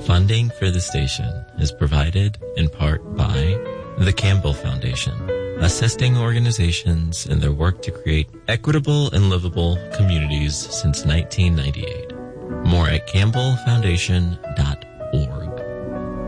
Funding for the station is provided in part by the Campbell Foundation, assisting organizations in their work to create equitable and livable communities since 1998. More at campbellfoundation.org.